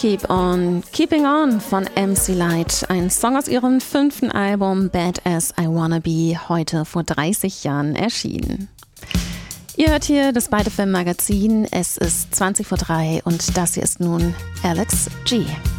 Keep On Keeping On von MC Lyte, ein Song aus ihrem 5. Album Bad As I Wanna Be, heute vor 30 Jahren erschienen. Ihr hört hier das Byte FM Magazin, es ist 3:20 und das hier ist nun Alex G.